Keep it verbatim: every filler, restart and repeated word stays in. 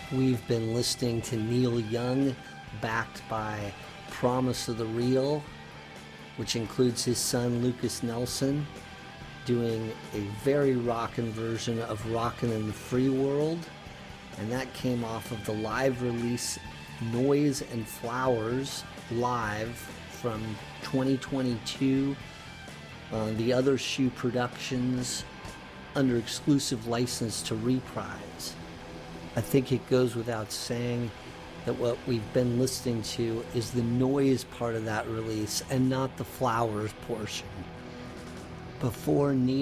We've been listening to Neil Young, backed by Promise of the Real, which includes his son Lucas Nelson, doing a very rockin' version of Rockin' in the Free World. And that came off of the live release Noise and Flowers live from twenty twenty-two on the Other Shoe Productions under exclusive license to Reprise. I think it goes without saying that what we've been listening to is the noise part of that release and not the flowers portion. Before Neil